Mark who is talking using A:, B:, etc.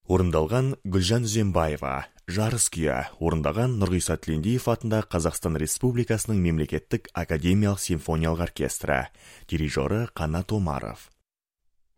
A: Орындалған Гүлжан Үзембаева, Жарыс күйі орындаған Нұрғиса Тілендиев атында Қазақстан Республикасының мемлекеттік академиялық симфониялық оркестрі, дирижері Қанат Омаров.